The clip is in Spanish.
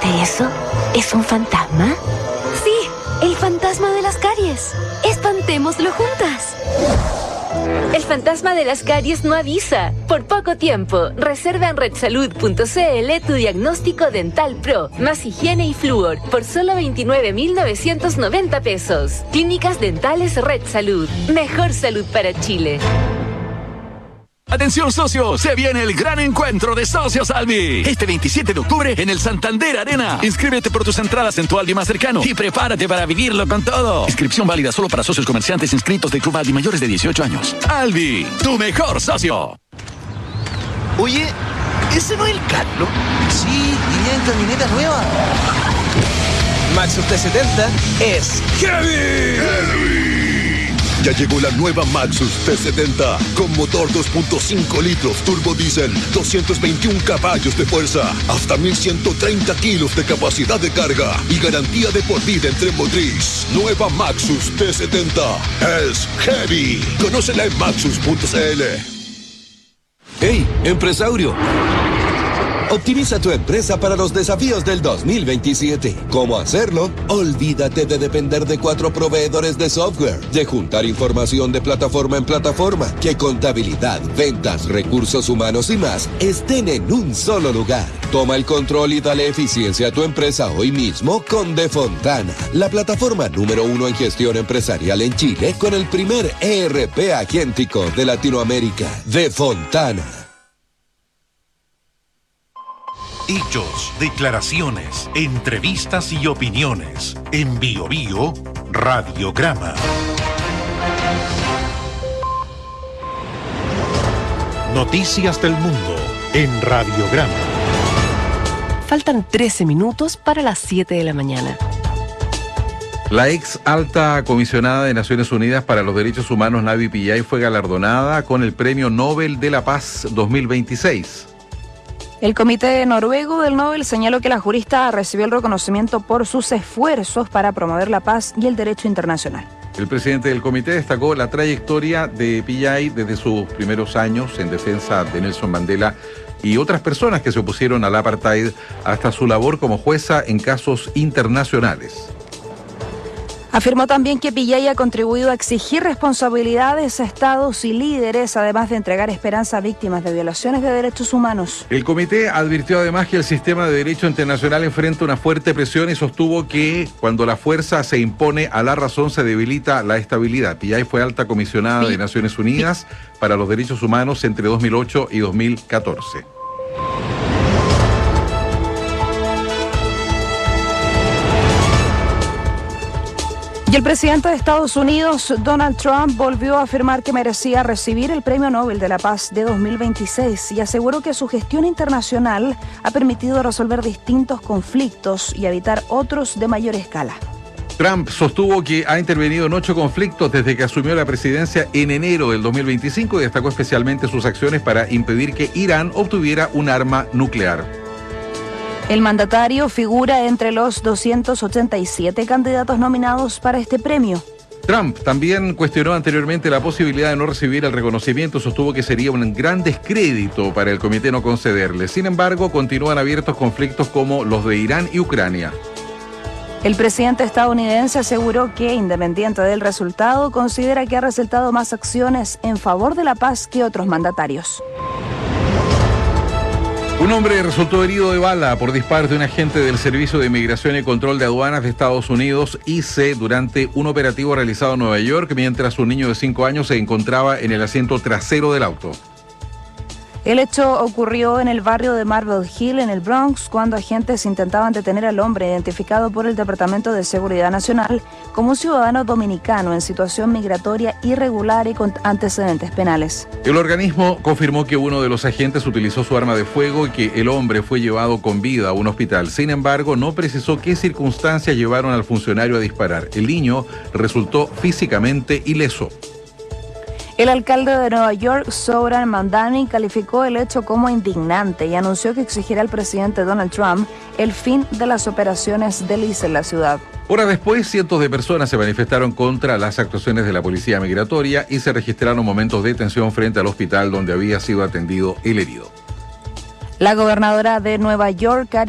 ¿Viste eso? ¿Es un fantasma? Sí, el fantasma de las caries. Espantémoslo juntas. El fantasma de las caries no avisa. Por poco tiempo, reserva en redsalud.cl tu diagnóstico dental pro, más higiene y flúor, por solo 29.990 pesos. Clínicas Dentales Red Salud. Mejor salud para Chile. Atención socios, se viene el gran encuentro de Socios Albi. Este 27 de octubre en el Santander Arena. Inscríbete por tus entradas en tu Albi más cercano y prepárate para vivirlo con todo. Inscripción válida solo para socios comerciantes inscritos del Club Albi mayores de 18 años. Albi, tu mejor socio. Oye, ¿ese no es el Carlos? Sí, iría en camioneta nueva. Maxus T70 es heavy. Ya llegó la nueva Maxus T70 con motor 2.5 litros turbo diésel, 221 caballos de fuerza, hasta 1.130 kilos de capacidad de carga y garantía de por vida en tren motriz. Nueva Maxus T70 es heavy. Conócela en maxus.cl. ¡Hey, empresario! Optimiza tu empresa para los desafíos del 2027. ¿Cómo hacerlo? Olvídate de depender de 4 proveedores de software, de juntar información de plataforma en plataforma, que contabilidad, ventas, recursos humanos y más estén en un solo lugar. Toma el control y dale eficiencia a tu empresa hoy mismo con Defontana, la plataforma número 1 en gestión empresarial en Chile con el primer ERP agéntico de Latinoamérica. Defontana. Hechos, declaraciones, entrevistas y opiniones. En Bio Bio, Radiograma. Noticias del mundo en Radiograma. Faltan 13 minutos para las 7 de la mañana. La ex alta comisionada de Naciones Unidas para los Derechos Humanos, Navi Pillay, fue galardonada con el Premio Nobel de la Paz 2026. El Comité Noruego del Nobel señaló que la jurista recibió el reconocimiento por sus esfuerzos para promover la paz y el derecho internacional. El presidente del comité destacó la trayectoria de Pillay desde sus primeros años en defensa de Nelson Mandela y otras personas que se opusieron al apartheid hasta su labor como jueza en casos internacionales. Afirmó también que Pillay ha contribuido a exigir responsabilidades a estados y líderes, además de entregar esperanza a víctimas de violaciones de derechos humanos. El comité advirtió además que el sistema de derecho internacional enfrenta una fuerte presión y sostuvo que cuando la fuerza se impone a la razón se debilita la estabilidad. Pillay fue alta comisionada de Naciones Unidas para los Derechos Humanos entre 2008 y 2014. Y el presidente de Estados Unidos, Donald Trump, volvió a afirmar que merecía recibir el Premio Nobel de la Paz de 2026 y aseguró que su gestión internacional ha permitido resolver distintos conflictos y evitar otros de mayor escala. Trump sostuvo que ha intervenido en 8 conflictos desde que asumió la presidencia en enero del 2025 y destacó especialmente sus acciones para impedir que Irán obtuviera un arma nuclear. El mandatario figura entre los 287 candidatos nominados para este premio. Trump también cuestionó anteriormente la posibilidad de no recibir el reconocimiento, sostuvo que sería un gran descrédito para el comité no concederle. Sin embargo, continúan abiertos conflictos como los de Irán y Ucrania. El presidente estadounidense aseguró que, independiente del resultado, considera que ha resultado más acciones en favor de la paz que otros mandatarios. Un hombre resultó herido de bala por disparos de un agente del Servicio de Inmigración y Control de Aduanas de Estados Unidos, ICE, durante un operativo realizado en Nueva York mientras un niño de 5 años se encontraba en el asiento trasero del auto. El hecho ocurrió en el barrio de Marble Hill, en el Bronx, cuando agentes intentaban detener al hombre identificado por el Departamento de Seguridad Nacional como un ciudadano dominicano en situación migratoria irregular y con antecedentes penales. El organismo confirmó que uno de los agentes utilizó su arma de fuego y que el hombre fue llevado con vida a un hospital. Sin embargo, no precisó qué circunstancias llevaron al funcionario a disparar. El niño resultó físicamente ileso. El alcalde de Nueva York, Zohran Mamdani, calificó el hecho como indignante y anunció que exigirá al presidente Donald Trump el fin de las operaciones del ICE en la ciudad. Horas después, cientos de personas se manifestaron contra las actuaciones de la policía migratoria y se registraron momentos de tensión frente al hospital donde había sido atendido el herido. La gobernadora de Nueva York,